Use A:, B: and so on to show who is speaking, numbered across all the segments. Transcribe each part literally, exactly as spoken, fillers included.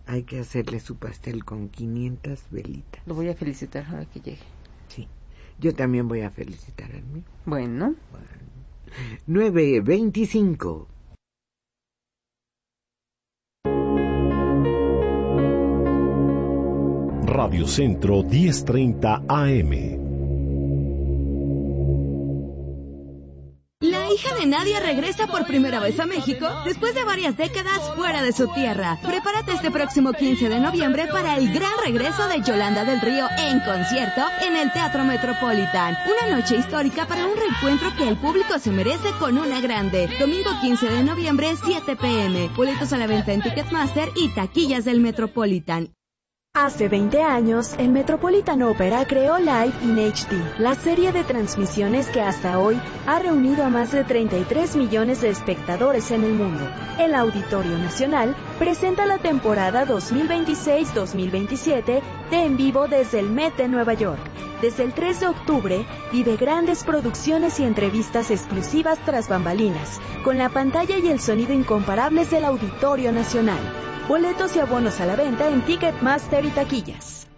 A: hay que hacerle su pastel con quinientas velitas.
B: Lo voy a felicitar ahora que llegue.
A: Sí, yo también voy a felicitar al mío.
B: Bueno.
A: bueno. nueve veinticinco.
C: Radio Centro diez treinta A M.
D: La hija de Nadia regresa por primera vez a México después de varias décadas fuera de su tierra. Prepárate este próximo quince de noviembre para el gran regreso de Yolanda del Río en concierto en el Teatro Metropolitan. Una noche histórica para un reencuentro que el público se merece con una grande. Domingo quince de noviembre, siete pe eme. Boletos a la venta en Ticketmaster y taquillas del Metropolitan.
E: Hace veinte años, el Metropolitan Opera creó Live in hache de, la serie de transmisiones que hasta hoy ha reunido a más de treinta y tres millones de espectadores en el mundo. El Auditorio Nacional presenta la temporada dos mil veintiséis dos mil veintisiete de En Vivo desde el Met de Nueva York. Desde el tres de octubre, vive grandes producciones y entrevistas exclusivas tras bambalinas, con la pantalla y el sonido incomparables del Auditorio Nacional. Boletos y abonos a la venta en Ticketmaster y taquillas.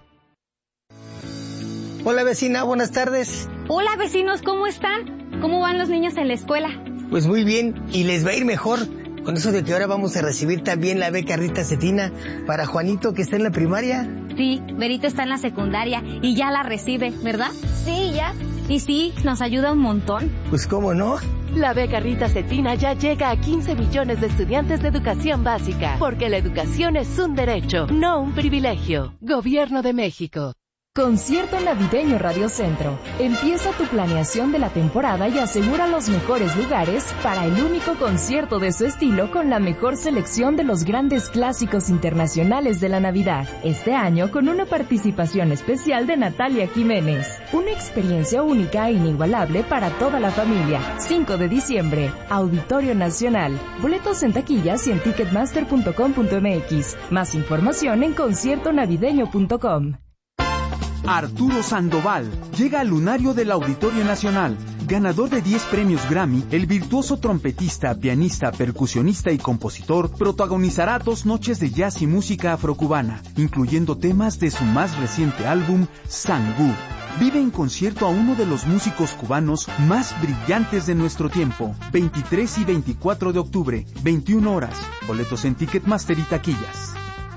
F: Hola vecina, buenas tardes.
G: Hola vecinos, ¿cómo están? ¿Cómo van los niños en la escuela?
F: Pues muy bien, y les va a ir mejor con eso de que ahora vamos a recibir también la beca Rita Cetina para Juanito, que está en la primaria.
G: Sí, Berito está en la secundaria y ya la recibe, ¿verdad? Sí, ya. Y sí, nos ayuda un montón.
F: Pues cómo no.
E: La beca Rita Cetina ya llega a quince millones de estudiantes de educación básica, porque la educación es un derecho, no un privilegio. Gobierno de México.
H: Concierto navideño Radio Centro. Empieza tu planeación de la temporada y asegura los mejores lugares para el único concierto de su estilo con la mejor selección de los grandes clásicos internacionales de la Navidad. Este año con una participación especial de Natalia Jiménez. Una experiencia única e inigualable para toda la familia. cinco de diciembre, Auditorio Nacional. Boletos en taquillas y en ticketmaster punto com punto eme equis. Más información en concierto navideño punto com.
I: Arturo Sandoval llega al lunario del Auditorio Nacional. Ganador de diez premios Grammy, el virtuoso trompetista, pianista, percusionista y compositor protagonizará dos noches de jazz y música afrocubana, incluyendo temas de su más reciente álbum, Sangú. Vive en concierto a uno de los músicos cubanos más brillantes de nuestro tiempo. veintitrés y veinticuatro de octubre, veintiuna horas. Boletos en Ticketmaster y taquillas.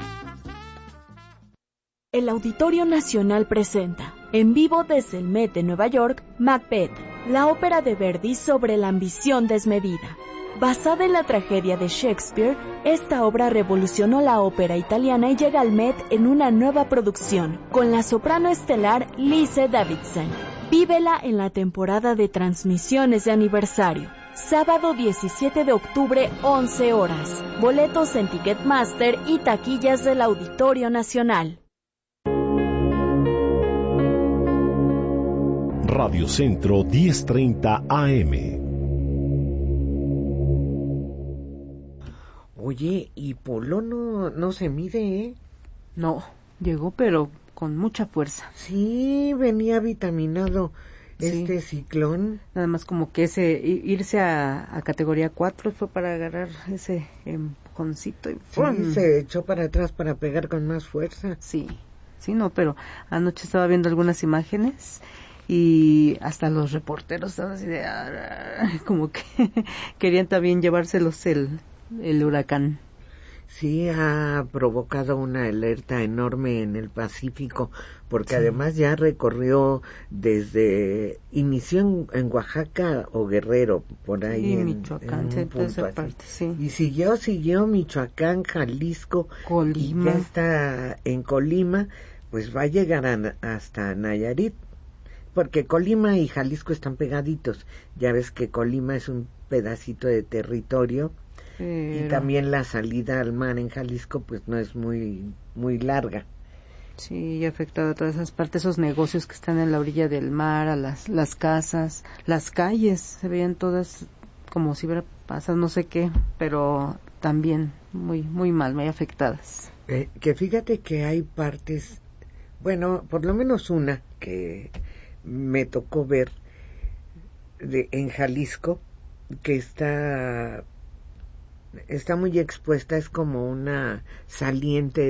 E: El Auditorio Nacional presenta, en vivo desde el Met de Nueva York, Macbeth, la ópera de Verdi sobre la ambición desmedida. Basada en la tragedia de Shakespeare, esta obra revolucionó la ópera italiana y llega al Met en una nueva producción, con la soprano estelar Lise Davidson. Vívela en la temporada de transmisiones de aniversario. Sábado diecisiete de octubre, once horas. Boletos en Ticketmaster y taquillas del Auditorio Nacional.
C: Radio Centro diez treinta A M.
A: Oye, y Polo no, no se mide, ¿eh?
B: No, llegó pero con mucha fuerza.
A: Sí, venía vitaminado este
B: sí.
A: ciclón.
B: Nada más como que ese irse a, a categoría cuatro fue para agarrar ese empujoncito y ¡pum!
A: Sí, se echó para atrás para pegar con más fuerza.
B: Sí, sí, no, pero anoche estaba viendo algunas imágenes y hasta los reporteros estaban así de como que querían también llevárselos el, el huracán.
A: Sí, ha provocado una alerta enorme en el Pacífico, porque sí. Además ya recorrió desde, inició en, en Oaxaca o Guerrero, por ahí
B: sí,
A: en
B: Michoacán,
A: en un punto
B: esa
A: así.
B: parte, sí.
A: Y siguió, siguió Michoacán, Jalisco,
B: Colima.
A: Y ya está en Colima, pues va a llegar a, hasta Nayarit, porque Colima y Jalisco están pegaditos. Ya ves que Colima es un pedacito de territorio. Pero... y también la salida al mar en Jalisco pues no es muy muy larga.
B: Sí, y ha afectado a todas esas partes, esos negocios que están en la orilla del mar, a las las casas, las calles, se veían todas como si hubiera pasado no sé qué, pero también muy muy mal, muy afectadas.
A: Eh, que fíjate que hay partes, bueno, por lo menos una que me tocó ver de en Jalisco, que está está muy expuesta, es como una saliente